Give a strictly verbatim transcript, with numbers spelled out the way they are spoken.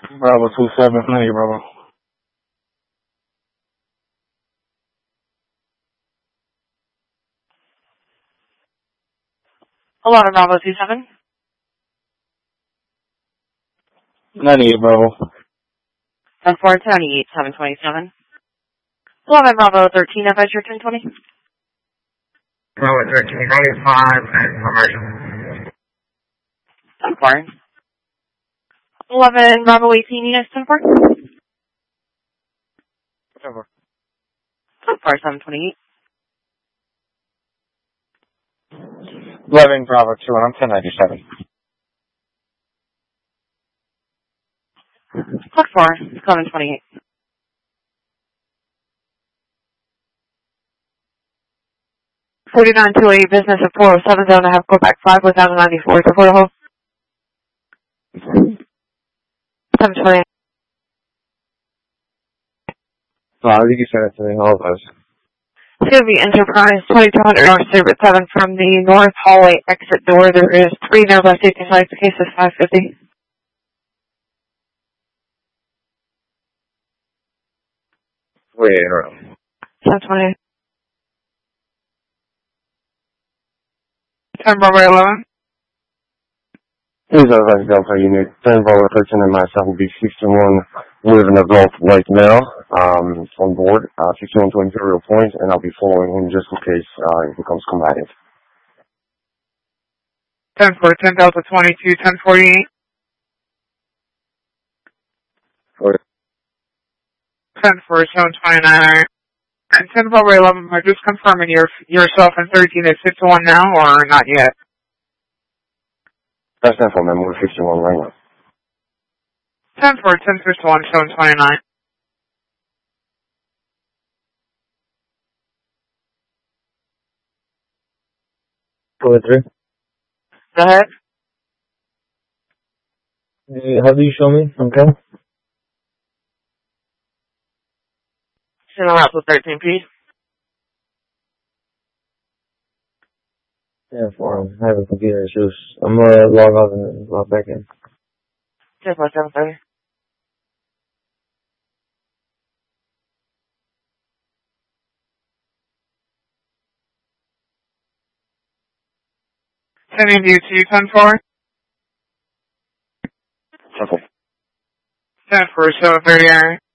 Bravo two seven, ninety, Bravo. eleven Bravo two seven. ninety-eight, Bravo. ten four, ninety-eight, seven twenty-seven. eleven Bravo thirteen, F S your ten twenty. Bravo thirteen, ninety-five, and commercial. ten four. eleven Bravo eighteen, yes, ten four. ten four. ten four, seven twenty-eight. eleven, Bravo two, and I'm ten ninety-seven. ten four, seven twenty-eight. forty-nine two eight, business at four oh seven, zone and a half, go back five, one thousand ninety-four, to Florida Hole. seven twenty. No, I think you said it to me, all of us. It's going to be Enterprise, twenty-two hundred North Service seven from the North Hallway exit door. There is three nearby safety sites. The case is five fifty. Wait, interrupt. seven twenty. ten Bravo eleven. Please advise Delta Unit, ten Bravo thirteen and myself will be sixty-one with an adult right now, um, on board, uh, sixty-one to Imperial Point, and I'll be following him just in case, uh, he becomes combative. ten four, ten Delta twenty-two, ten forty-eight. Okay. ten four, seven twenty-nine. And ten Bravo eleven, are just confirming your, yourself and thirteen is fifty-one now, or not yet? That's ten four, man, we're fifty-one right now. ten four, ten fifty-one, seven twenty-nine. Go three. Go ahead. How do you show me? Okay. Channel out to thirteen, please. Yeah, for him. I have a computer issues. I'm gonna log off and log back in. ten four, seven thirty. Sending you to ten four. Okay. ten four, seven thirty.